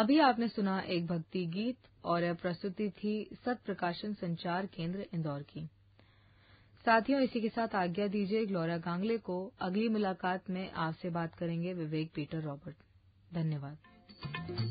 अभी आपने सुना एक भक्ति गीत और प्रस्तुति थी सत प्रकाशन संचार केंद्र इंदौर की। साथियों, इसी के साथ आज्ञा दीजिए ग्लोरिया गांगले को। अगली मुलाकात में आपसे बात करेंगे विवेक पीटर रॉबर्ट। धन्यवाद।